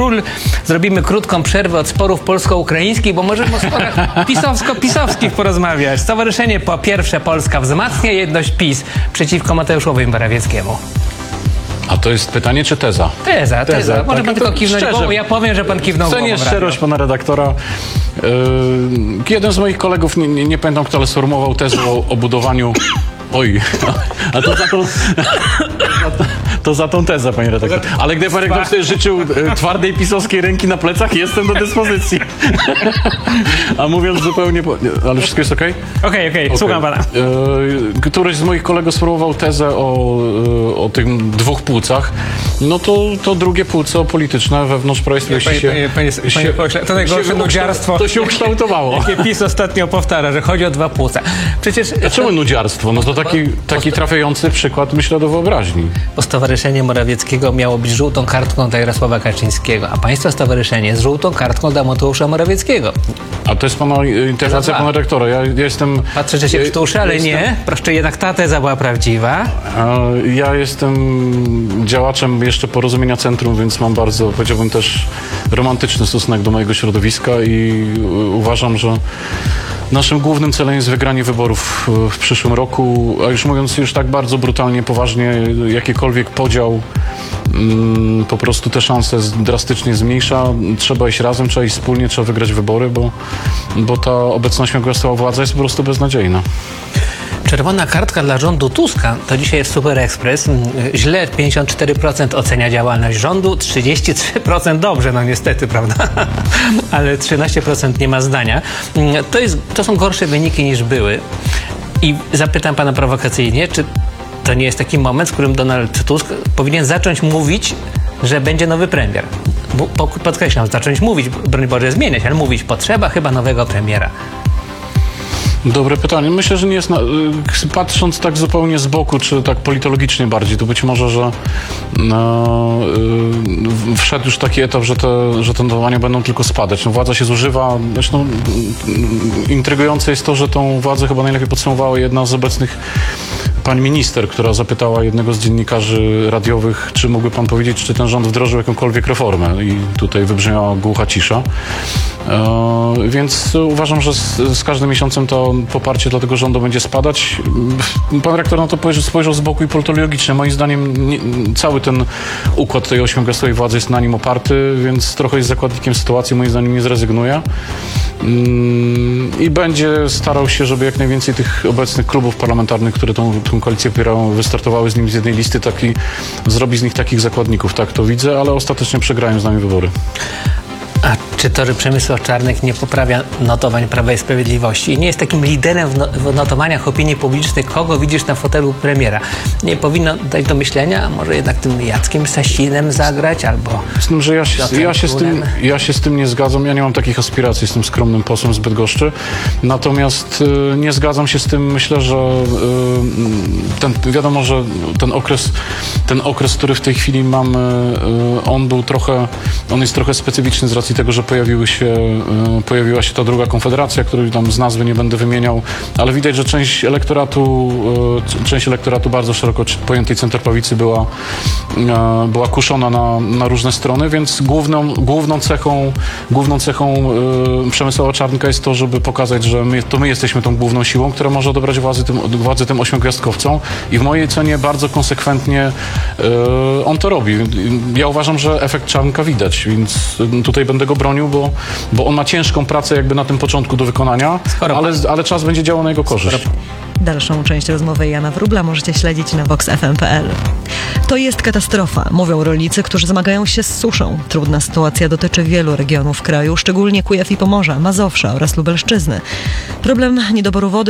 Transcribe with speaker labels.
Speaker 1: Król. Zrobimy krótką przerwę od sporów polsko-ukraińskich, bo możemy o sporach pisowsko-pisowskich porozmawiać. Stowarzyszenie Po Pierwsze Polska wzmacnia jedność PiS przeciwko Mateuszowi Morawieckiemu.
Speaker 2: A to jest pytanie czy teza?
Speaker 1: Teza. Może
Speaker 2: Tak,
Speaker 1: pan tylko kiwnąć głową, ja powiem, że pan kiwnął głową.
Speaker 2: Cenię szczerość pana redaktora. Jeden z moich kolegów, nie pamiętam kto, ale sformułował tezę o budowaniu... Oj, a to za tą tezę, panie redaktor. Ale gdy pan redaktor sobie życzył twardej pisowskiej ręki na plecach, jestem do dyspozycji. A mówiąc zupełnie... Ale wszystko jest okej?
Speaker 1: Okej, słucham pana.
Speaker 2: Któryś z moich kolegów sformułował tezę o tych dwóch płcach. No to drugie płco polityczne wewnątrz Prawa i Sprawiedliwości
Speaker 1: Panie pośle, to najgorsze nudziarstwo.
Speaker 2: To się ukształtowało.
Speaker 1: Jakie PiS ostatnio powtarza, że chodzi o dwa płuca. Przecież...
Speaker 2: A czemu nudziarstwo? No to taki trafiający przykład, myślę, do wyobraźni.
Speaker 1: Bo Stowarzyszenie Morawieckiego miało być żółtą kartką dla Jarosława Kaczyńskiego, a państwa stowarzyszenie z żółtą kartką dla Mateusza Morawieckiego.
Speaker 2: A to jest pana interpretacja pana rektora. Ja jestem...
Speaker 1: Patrzę, że się przytuszy, ale nie. Proszę, jednak ta teza była prawdziwa.
Speaker 2: Ja jestem działaczem jeszcze Porozumienia Centrum, więc mam bardzo, powiedziałbym, też romantyczny stosunek do mojego środowiska i uważam, że naszym głównym celem jest wygranie wyborów w przyszłym roku, a już mówiąc już tak bardzo brutalnie, poważnie, jakikolwiek podział po prostu te szanse drastycznie zmniejsza. Trzeba iść razem, trzeba iść wspólnie, trzeba wygrać wybory, bo ta obecna ośmiokrotna władza jest po prostu beznadziejna.
Speaker 1: Czerwona kartka dla rządu Tuska to dzisiaj jest Super Express. Źle 54% ocenia działalność rządu, 33% dobrze, no niestety, prawda? Ale 13% nie ma zdania. To są gorsze wyniki niż były. I zapytam pana prowokacyjnie, czy to nie jest taki moment, w którym Donald Tusk powinien zacząć mówić, że będzie nowy premier? Podkreślam, zacząć mówić, broń Boże zmieniać, ale mówić, potrzeba chyba nowego premiera.
Speaker 2: Dobre pytanie. Myślę, że nie jest, patrząc tak zupełnie z boku, czy tak politologicznie bardziej, to być może, że wszedł już taki etap, że te notowania będą tylko spadać. No, władza się zużywa. Zresztą intrygujące jest to, że tą władzę chyba najlepiej podsumowała jedna z obecnych pani minister, która zapytała jednego z dziennikarzy radiowych, czy mógłby pan powiedzieć, czy ten rząd wdrożył jakąkolwiek reformę. I tutaj wybrzmiała głucha cisza. Więc uważam, że z każdym miesiącem to poparcie dla tego rządu będzie spadać. Pan rektor na to spojrzał z boku i politologicznie. Moim zdaniem cały ten układ tej ośmiogastowej władzy jest na nim oparty, więc trochę jest zakładnikiem sytuacji, moim zdaniem nie zrezygnuje. I będzie starał się, żeby jak najwięcej tych obecnych klubów parlamentarnych, które tą koalicję popierają, wystartowały z nim z jednej listy, zrobi z nich takich zakładników. Tak to widzę, ale ostatecznie przegrają z nami wybory.
Speaker 1: A czy to, że Przemysław Czarnek nie poprawia notowań Prawa i Sprawiedliwości i nie jest takim liderem w notowaniach opinii publicznej, kogo widzisz na fotelu premiera, nie powinno dać do myślenia, a może jednak tym Jackiem Sasinem zagrać, albo...
Speaker 2: Z tym, że ja się z tym nie zgadzam. Ja nie mam takich aspiracji, jestem skromnym posłem z Bydgoszczy. Natomiast nie zgadzam się z tym. Myślę, że wiadomo, że ten okres, który w tej chwili mamy, on jest trochę specyficzny z racji tego, że pojawiła się ta druga konfederacja, której tam z nazwy nie będę wymieniał, ale widać, że część elektoratu bardzo szeroko pojętej centroprawicy była kuszona na różne strony, więc główną cechą Przemysława Czarnka jest to, żeby pokazać, że my jesteśmy tą główną siłą, która może odebrać władzę tym ośmiogwiazdkowcom i w mojej ocenie bardzo konsekwentnie on to robi. Ja uważam, że efekt Czarnka widać, więc tutaj będę go bronił, bo on ma ciężką pracę jakby na tym początku do wykonania, ale czas będzie działał na jego korzyść.
Speaker 3: Dalszą część rozmowy Jana Wróbla możecie śledzić na voxfm.pl. To jest katastrofa, mówią rolnicy, którzy zmagają się z suszą. Trudna sytuacja dotyczy wielu regionów kraju, szczególnie Kujaw i Pomorza, Mazowsza oraz Lubelszczyzny. Problem niedoboru wody